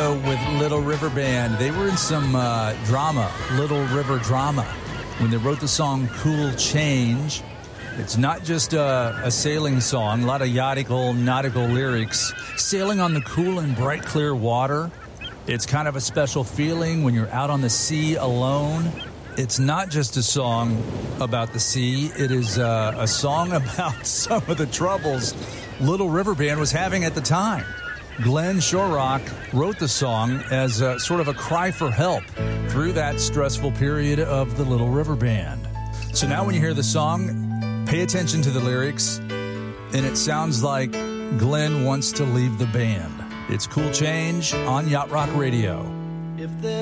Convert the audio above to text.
Radio with Little River Band. They were in some drama, Little River drama, when they wrote the song Cool Change. It's not just a sailing song, a lot of nautical lyrics. Sailing on the cool and bright, clear water. It's kind of a special feeling when you're out on the sea alone. It's not just a song about the sea. It is a song about some of the troubles Little River Band was having at the time. Glenn Shorrock wrote the song as sort of a cry for help through that stressful period of the Little River Band. So now when you hear the song, pay attention to the lyrics, and it sounds like Glenn wants to leave the band. It's Cool Change on Yacht Rock Radio. If there